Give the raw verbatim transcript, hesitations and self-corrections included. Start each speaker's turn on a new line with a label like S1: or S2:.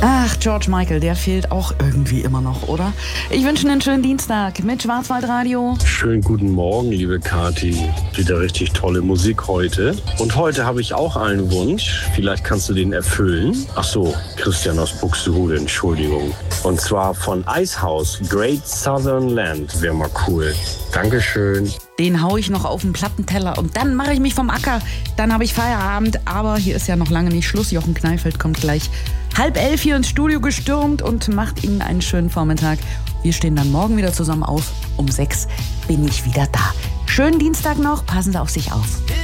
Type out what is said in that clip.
S1: Ach, George Michael, der fehlt auch irgendwie immer noch, oder? Ich wünsche einen schönen Dienstag mit Schwarzwaldradio.
S2: Schönen guten Morgen, liebe Kathi. Wieder richtig tolle Musik heute. Und heute habe ich auch einen Wunsch. Vielleicht kannst du den erfüllen. Ach so, Christian aus Buxtehude, Entschuldigung. Und zwar von Icehouse, Great Southern Land. Wäre mal cool. Dankeschön.
S1: Den hau ich noch auf den Plattenteller und dann mache ich mich vom Acker. Dann habe ich Feierabend, aber hier ist ja noch lange nicht Schluss. Jochen Kneifeld kommt gleich halb elf hier ins Studio gestürmt und macht Ihnen einen schönen Vormittag. Wir stehen dann morgen wieder zusammen auf. Um sechs bin ich wieder da. Schönen Dienstag noch, passen Sie auf sich auf.